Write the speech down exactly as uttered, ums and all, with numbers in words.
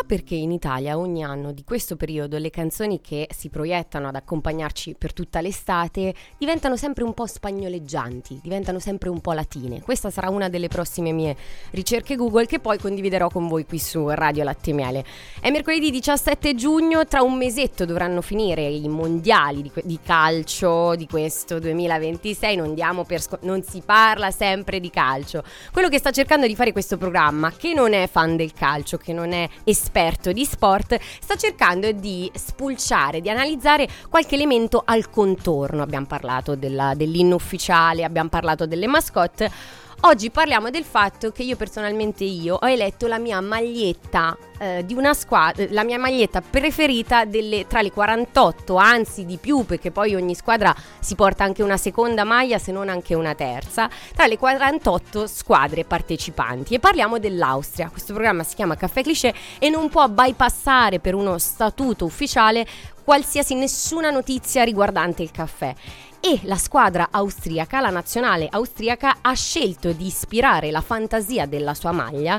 perché in Italia ogni anno di questo periodo le canzoni che si proiettano ad accompagnarci per tutta l'estate diventano sempre un po' spagnoleggianti, diventano sempre un po' latine. Questa sarà una delle prossime mie ricerche Google che poi condividerò con voi qui su Radio Latte e Miele. È mercoledì diciassette giugno, tra un mesetto dovranno finire i mondiali di, di calcio di questo duemilaventisei, non diamo per sc- non si parla sempre di calcio. Quello che sta cercando di fare questo programma, che non è fan del calcio, che non è esperto di sport, sta cercando di spulciare, di analizzare qualche elemento al contorno. Abbiamo parlato della, dell'inno ufficiale, abbiamo parlato delle mascotte. Oggi parliamo del fatto che io personalmente io ho eletto la mia maglietta eh, di una squadra, la mia maglietta preferita delle, tra le quarantotto, anzi di più, perché poi ogni squadra si porta anche una seconda maglia, se non anche una terza, tra le quarantotto squadre partecipanti. E parliamo dell'Austria. Questo programma si chiama Caffè Cliché e non può bypassare per uno statuto ufficiale qualsiasi nessuna notizia riguardante il caffè. E la squadra austriaca, la nazionale austriaca, ha scelto di ispirare la fantasia della sua maglia